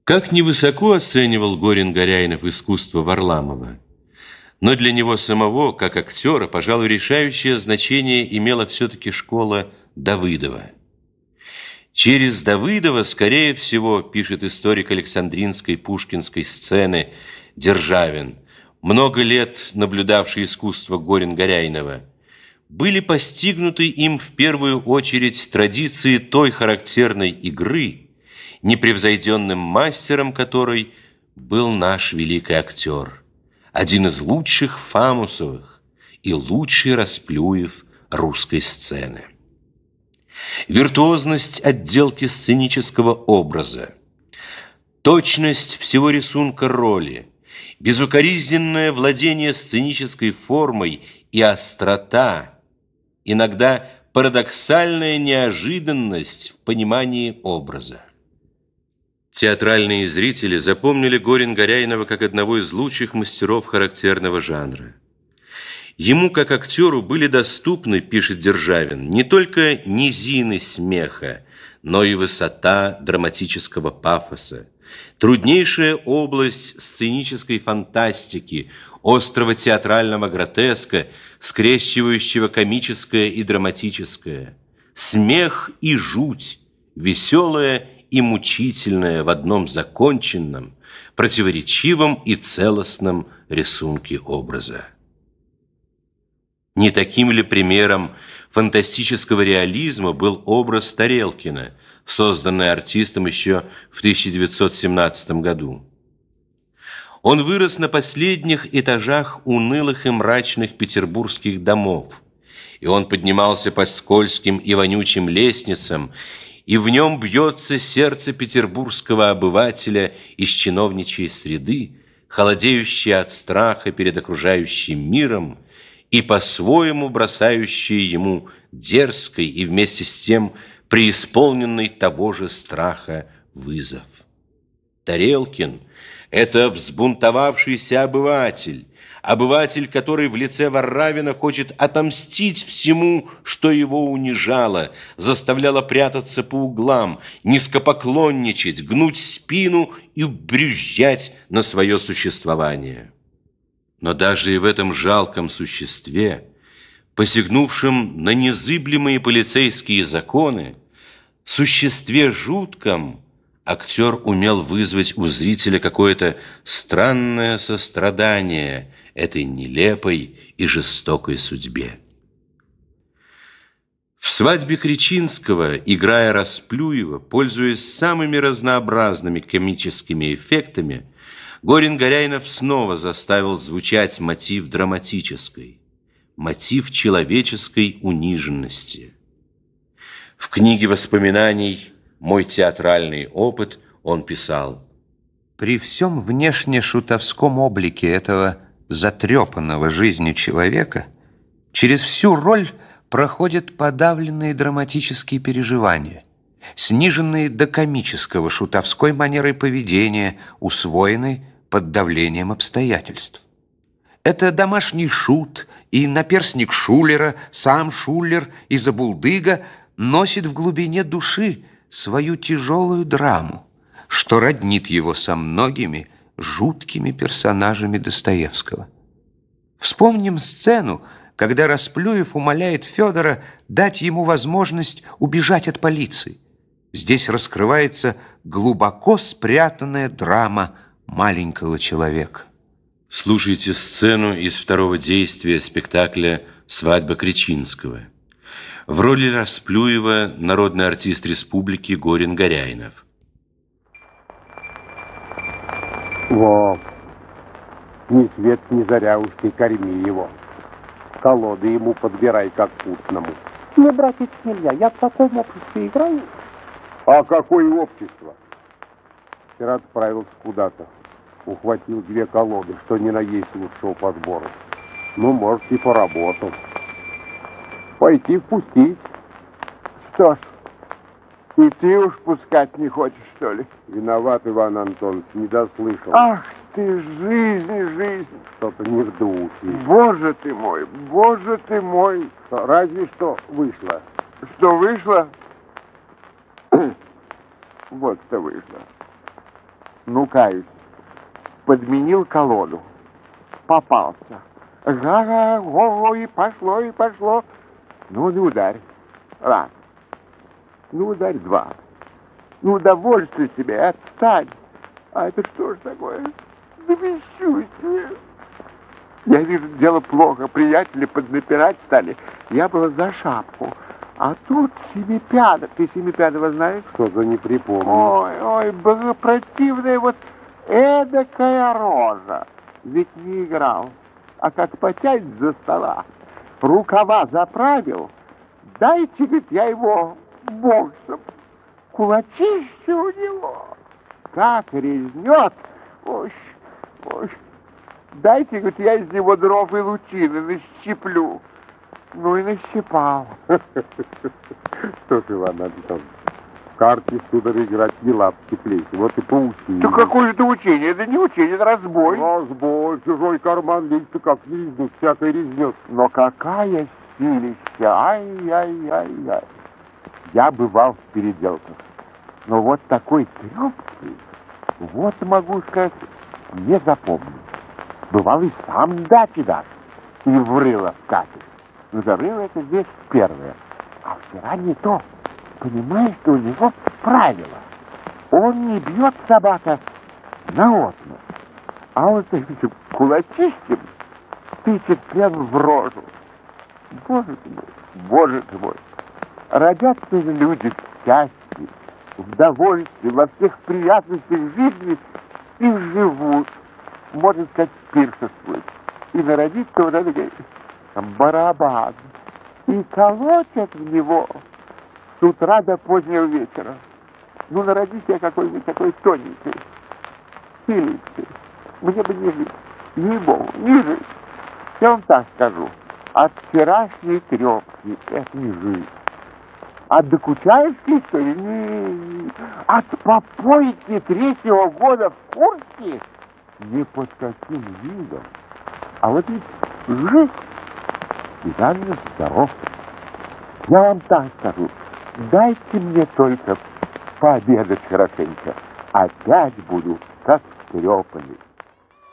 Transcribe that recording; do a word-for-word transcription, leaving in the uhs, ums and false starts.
Как невысоко оценивал Горин-Горяйнов искусство Варламова, но для него самого, как актера, пожалуй, решающее значение имела все-таки школа Давыдова. Через Давыдова, скорее всего, пишет историк Александринской пушкинской сцены Державин, много лет наблюдавший искусство Горин-Горяйнова, были постигнуты им в первую очередь традиции той характерной игры, непревзойденным мастером которой был наш великий актер, один из лучших Фамусовых и лучший Расплюев русской сцены. Виртуозность отделки сценического образа, точность всего рисунка роли, безукоризненное владение сценической формой и острота, иногда парадоксальная неожиданность в понимании образа. Театральные зрители запомнили Горин-Горяйнова как одного из лучших мастеров характерного жанра. Ему, как актеру, были доступны, пишет Державин, не только низины смеха, но и высота драматического пафоса, труднейшая область сценической фантастики, острого театрального гротеска, скрещивающего комическое и драматическое, смех и жуть, веселое и мучительное в одном законченном, противоречивом и целостном рисунке образа. Не таким ли примером фантастического реализма был образ Тарелкина, созданный артистом еще в тысяча девятьсот семнадцатом году? Он вырос на последних этажах унылых и мрачных петербургских домов, и он поднимался по скользким и вонючим лестницам, и в нем бьется сердце петербургского обывателя из чиновничьей среды, холодеющее от страха перед окружающим миром и по-своему бросающее ему дерзкой и вместе с тем преисполненный того же страха вызов. Тарелкин – это взбунтовавшийся обыватель, обыватель, который в лице Варавина хочет отомстить всему, что его унижало, заставляло прятаться по углам, низкопоклонничать, гнуть спину и брюзжать на свое существование. Но даже и в этом жалком существе, посягнувшем на незыблемые полицейские законы, существе жутком, актер умел вызвать у зрителя какое-то странное сострадание этой нелепой и жестокой судьбе. В «Свадьбе Кречинского», играя Расплюева, пользуясь самыми разнообразными комическими эффектами, Горин-Горяйнов снова заставил звучать мотив драматической, мотив человеческой униженности. В книге воспоминаний «Мой театральный опыт» он писал: «При всем внешне шутовском облике этого затрепанного жизнью человека через всю роль проходят подавленные драматические переживания, сниженные до комического шутовской манерой поведения, усвоенной под давлением обстоятельств. Это домашний шут и наперсник Шулера, сам Шулер и Забулдыга носит в глубине души свою тяжелую драму, что роднит его со многими жуткими персонажами Достоевского. Вспомним сцену, когда Расплюев умоляет Федора дать ему возможность убежать от полиции. Здесь раскрывается глубоко спрятанная драма маленького человека. Слушайте сцену из второго действия спектакля «Свадьба Кречинского». В роли Расплюева народный артист республики Горин-Горяйнов. Во, ни свет, ни заря уж ты корми его. Колоды ему подбирай как вкусному. Мне, братец, нельзя, я в таком обществе играю. А какое общество? Вчера отправился куда-то. Ухватил две колоды, что ни на есть лучшего подбора. Ну, может, и поработал. Пойти впустить. Что ж, и ты уж пускать не хочешь, что ли? Виноват, Иван Антонович, не дослышал. Ах ты, жизнь, жизнь. Что-то не в духе. Боже ты мой, боже ты мой. Разве что вышло. Что вышло? Вот что вышло. Ну, каюсь, подменил колоду. Попался. Ага, ого, и пошло, и пошло. Ну, не ударь. Раз. Ну, ударь два. Ну, удовольствуй себе, отстань. А это что ж такое? Да бесчувствие. Я вижу, дело плохо. Приятели поднапирать стали. Я была за шапку. А тут Семипядов. Ты Семипядова знаешь? Что за не припомню. Ой, ой, богопротивная вот эдакая рожа. Ведь не играл. А как потянет за стола, рукава заправил, дайте, говорит, я его боксом. Кулачище у него. Как резнет. Ой, ой. Дайте, говорит, я из него дров и лучины нащеплю. Ну и нащипал. Что ж, Иван Антонович, в карте, сударь, играть не лапки плечи. Вот и поучили. Да какое это учение? Это не учение, это разбой. Разбой, чужой карман лезть, как лизнут, всякой резнет. Но какая силища, ай-яй-яй-яй. Я бывал в переделках, но вот такой трёпкий, вот могу сказать, не запомню. Бывал и сам дачи даже, и в рыло вкатывать. Но за рыло это здесь первое. А вчера не то. Понимаешь, что у него правило. Он не бьет собака наотмашь, а он таким кулачищем тычет прямо в рожу. Боже ты мой, боже ты мой. Родятся люди в счастье, в довольстве, во всех приятностях жизни и живут, можно сказать, пиршествуют. И народится вот этот барабан. И колотят в него с утра до позднего вечера. Ну, народись я какой-нибудь такой тоненький, хиленький. Мне бы не жить. Ей-богу, не жить. Я вам так скажу. От вчерашней трёпки это не жить. От докучаевской истории? Не. От попойки третьего года в Курске? Ни под каким видом. А вот ведь жить и даже здоров. Я вам так скажу. Дайте мне только пообедать хорошенько. Опять буду как трёпанный.